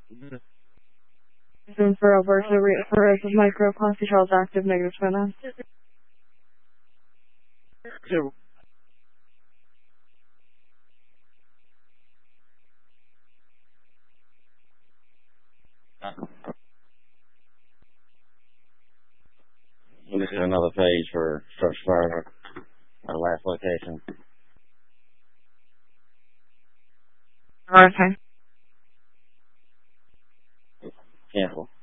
For Alberta, for microplasty trials active negative spin. This is another page for search for our last location. Okay. Cancel.